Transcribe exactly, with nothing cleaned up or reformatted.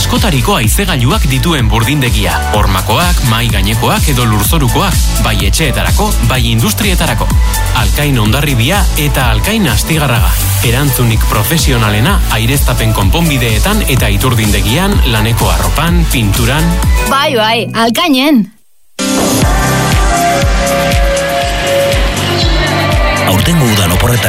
askotariko haizegailuak dituen burdindegia. Hormakoak, mai gainekoak edo lurzorukoak, bai etxeetarako, bai industrietarako. Alkain Hondarribia eta Alkain Astigarraga. Erantzunik profesionalena aireztapen konponbideetan eta iturdindegian, laneko arropan, pinturan. Bai, bai, Alkainen. Aurtengo udan oporretan